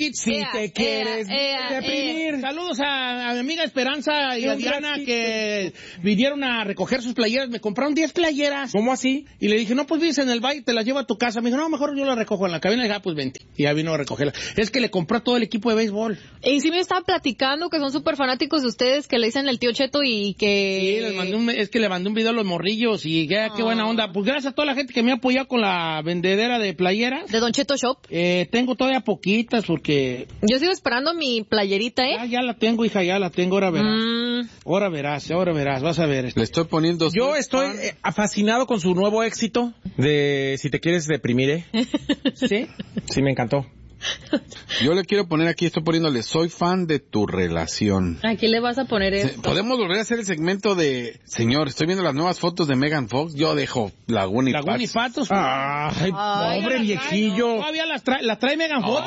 Si te quieres deprimir. Saludos a mi amiga Esperanza y a Diana que vinieron a recoger sus playeras. Me compraron 10 playeras. ¿Cómo así? Y le dije, no, pues vienes en el baile, te las llevo a tu casa. Me dijo, no, mejor yo las recojo en la cabina. Y dije, pues vente. Y ya vino a recogerla. Es que le compró todo el equipo de béisbol. Y sí me estaba platicando que son súper fanáticos de ustedes, que le dicen el tío Cheto y que... Sí, es que le mandé un video a los morrillos y qué buena onda. Pues gracias a toda la gente que me ha apoyado con la vendedera de playeras. ¿De Don Cheto Shop? Tengo todavía poquitas porque... Yo sigo esperando mi playerita, Ya la tengo, hija, ya la tengo, ahora verás. Ahora verás, vas a ver. Le estoy poniendo... Yo estoy fascinado con su nuevo éxito de Si te quieres deprimir, ¿Sí? Sí, me encantó. Yo le quiero poner aquí, estoy poniéndole, soy fan de tu relación. ¿A quién le vas a poner esto? ¿Podemos volver a hacer el segmento de, señor, estoy viendo las nuevas fotos de Megan Fox, yo dejo Laguna y Patos? Ay, pobre viejillo. Todavía la trae Megan Fox,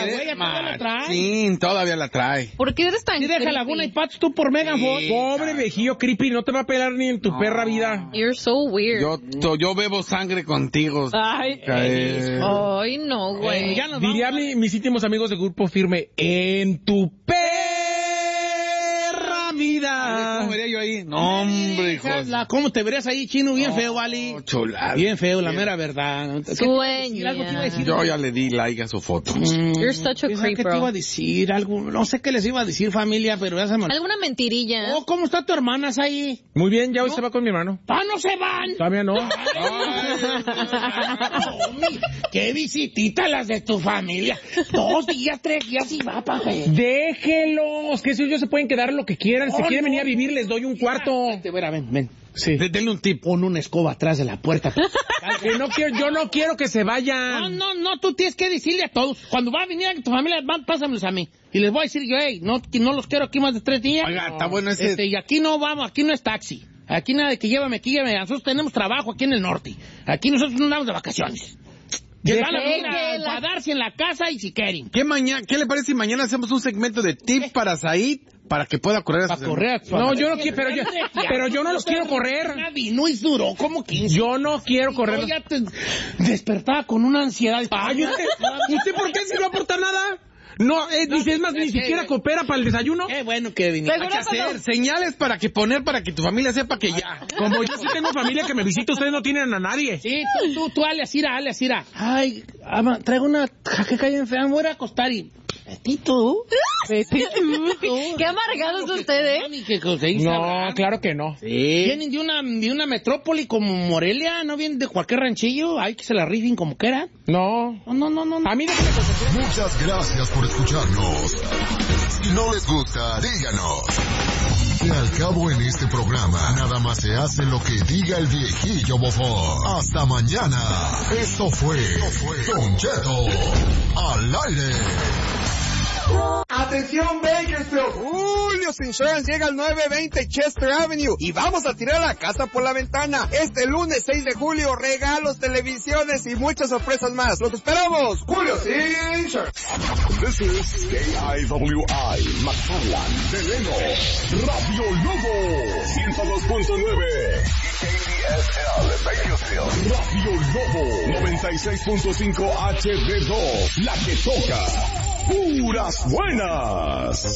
Sí, todavía la trae. ¿Por qué eres tan deja creepy? Laguna y Patos tú por Megan Fox. Pobre viejillo creepy, no te va a pelar ni en tu perra vida. You're so weird. Yo bebo sangre contigo. Ay, no, güey. Ya nos vamos. Diría mis íntimos amigos de Grupo Firme, en tu perra vida. ¿Cómo vería yo ahí? No, hombre, hijo. ¿Cómo te verías ahí, chino? Bien feo, Wally. Chulada. Bien feo, la mera verdad. Sueña. Algo te iba a decir. Yo ya le di like a su foto. You're such a creep, ¿Qué te bro. iba a decir? Algo, no sé qué les iba a decir, familia, pero ya se me... ¿Alguna mentirilla? Oh, ¿cómo está tu hermana ahí? Muy bien, ya hoy se va con mi hermano. ¡Ah, no se van! Todavía no. ¡Qué visitita las de tu familia! 2 días, 3 días y va, paje. Déjelos, que ellos se pueden quedar lo que quieran. Si quieren venir a vivir, les doy un cuarto. Ven. Sí. Denle un tip. Pon una escoba atrás de la puerta. Yo no quiero que se vayan. No, tú tienes que decirle a todos. Cuando va a venir a tu familia, pásamelos a mí. Y les voy a decir yo, no los quiero aquí más de 3 días. Oiga, está bueno ese... Y aquí no vamos, aquí no es taxi. Aquí nada de que llévame. Nosotros tenemos trabajo aquí en el norte. Aquí nosotros no andamos de vacaciones. Que van a venir a darse en la casa y si quieren. ¿Qué le parece si mañana hacemos un segmento de tips para Said para que pueda correr a sus hermanos? No, yo no quiero, pero yo no los quiero correr. Vino y duró como 15. Yo no quiero correr. Yo ya te despertaba con una ansiedad. Ay, ¿usted por qué si no aporta nada? No, dice, es más, ni siquiera coopera para el desayuno. Qué bueno que viniste. Hay que hacer señales para que tu familia sepa que ya. Como yo sí tengo familia que me visita, ustedes no tienen a nadie. Sí, tú, alias ira. Ay, ama, traigo una jaqueca bien fea, me voy a acostar y... Betito. Qué amargados ustedes. No, claro que no. Sí. Vienen de una metrópoli como Morelia, no vienen de cualquier ranchillo. Ay, que se la rifen como quieran. No. A mí déjame concentrar. Muchas gracias por escucharnos. Si no les gusta, díganos. Que al cabo en este programa, nada más se hace lo que diga el viejillo bofón. Hasta mañana. Esto fue Don Cheto al aire. Atención Bakersfield, Julio's Insurance llega al 920 Chester Avenue y vamos a tirar la casa por la ventana. Este lunes 6 de julio, regalos, televisiones y muchas sorpresas más. ¡Los esperamos! Julio's Insurance. This is KIWI, McFarland, Deleno, Radio Lobo, 102.9. KDSL, Bakersfield, Radio Lobo, 96.5 HD2, la que toca. ¡Puras buenas!